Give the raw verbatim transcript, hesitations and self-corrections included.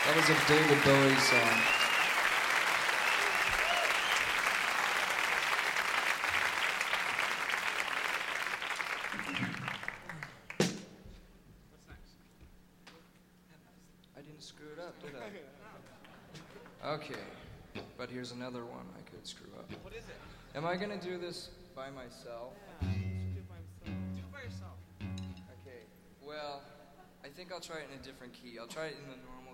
That was a David Bowie song. I didn't screw it up, did I? Okay, but here's another one I could screw up. What is it? Am I gonna do this by myself? Yeah, you should do it by yourself. Do it by yourself. Okay, well, I think I'll try it in a different key. I'll try it in the normal